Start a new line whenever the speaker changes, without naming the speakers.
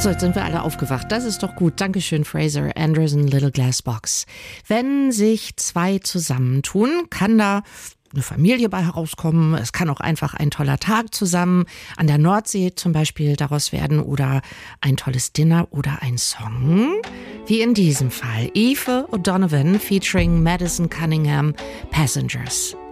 So, jetzt sind wir alle aufgewacht. Das ist doch gut. Dankeschön, Fraser Anderson, Little Glass Box. Wenn sich zwei zusammentun, kann da eine Familie bei herauskommen. Es kann auch einfach ein toller Tag zusammen an der Nordsee zum Beispiel daraus werden oder ein tolles Dinner oder ein Song. Wie in diesem Fall. Aoife O'Donovan featuring Madison Cunningham, Passengers.